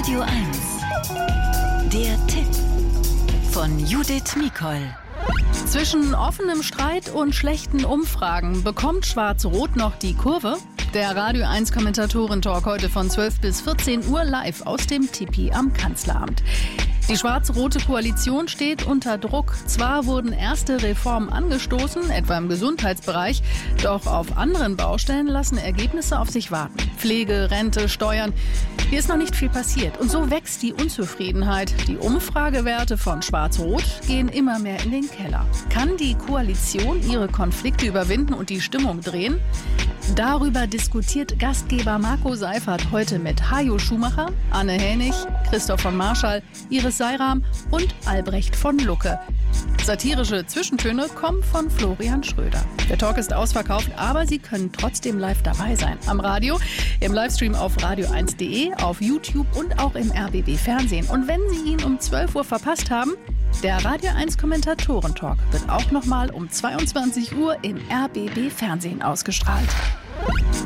Radio 1. Der Tipp von Judith Mikol. Zwischen offenem Streit und schlechten Umfragen bekommt Schwarz-Rot noch die Kurve? Der Radio 1 Kommentatoren-Talk heute von 12 bis 14 Uhr live aus dem Tipi am Kanzleramt. Die schwarz-rote Koalition steht unter Druck. Zwar wurden erste Reformen angestoßen, etwa im Gesundheitsbereich, doch auf anderen Baustellen lassen Ergebnisse auf sich warten. Pflege, Rente, Steuern. Hier ist noch nicht viel passiert. Und so wächst die Unzufriedenheit. Die Umfragewerte von Schwarz-Rot gehen immer mehr in den Keller. Kann die Koalition ihre Konflikte überwinden und die Stimmung drehen? Darüber diskutiert Gastgeber Marco Seifert heute mit Hajo Schumacher, Anne Hänig, Christoph von Marschall, Iris Seiram und Albrecht von Lucke. Satirische Zwischentöne kommen von Florian Schröder. Der Talk ist ausverkauft, aber Sie können trotzdem live dabei sein. Am Radio, im Livestream auf radio1.de, auf YouTube und auch im RBB Fernsehen. Und wenn Sie ihn um 12 Uhr verpasst haben, der Radio 1 Kommentatoren-Talk wird auch nochmal um 22 Uhr im RBB Fernsehen ausgestrahlt.